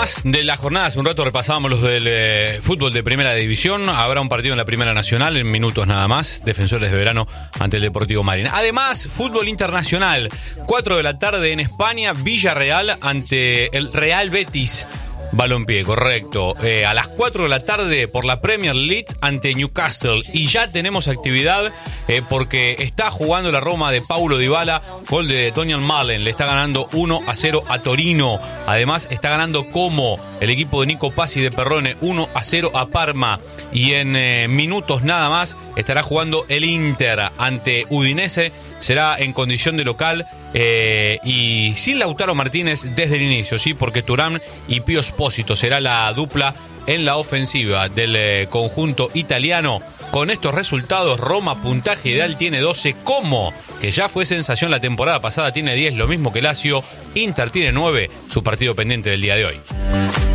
Más de la jornada, hace un rato repasábamos los del fútbol de primera división. Habrá un partido en la primera nacional en minutos nada más. Defensores de Verano ante el Deportivo Madryn. Además, fútbol internacional. 4 de la tarde en España, Villarreal ante el Real Betis. Balompié, correcto. A las 4 de la tarde por la Premier League ante Newcastle. Y ya tenemos actividad porque está jugando la Roma de Paulo Dybala. Gol de Daniel Malen. Le está ganando 1-0 a Torino. Además está ganando Como el equipo de Nico Pazzi de Perrone 1-0 a Parma. Y en minutos nada más estará jugando el Inter ante Udinese. Será en condición de local y sin Lautaro Martínez desde el inicio, sí, porque Thuram y Pio Esposito será la dupla en la ofensiva del conjunto italiano. Con estos resultados, Roma puntaje ideal tiene 12, Como, que ya fue sensación la temporada pasada, tiene 10, lo mismo que Lazio. Inter tiene 9, su partido pendiente del día de hoy.